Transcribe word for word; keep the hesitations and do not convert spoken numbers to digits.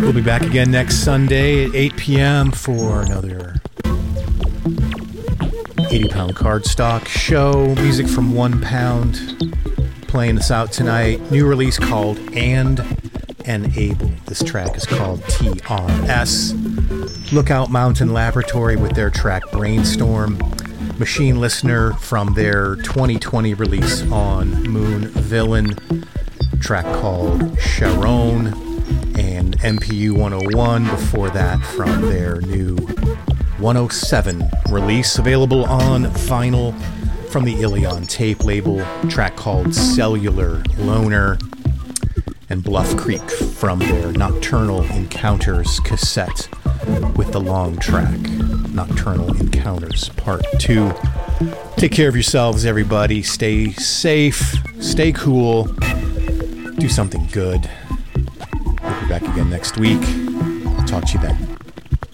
We'll be back again next Sunday at eight p.m. for another eighty pound cardstock show. Music from One Pound playing us out tonight. New release called And and Able. This track is called T R S. Lookout Mountain Laboratory with their track Brainstorm. Machine Listener from their twenty twenty release on Moon Villain. Track called Sharon. And M P U one oh one before that from their new one oh seven release, available on vinyl from the Ilion tape label, track called Cellular Loner, and Bluff Creek from their Nocturnal Encounters cassette with the long track, Nocturnal Encounters Part two. Take care of yourselves, everybody. Stay safe, stay cool, do something good. We'll be back again next week. I'll talk to you then.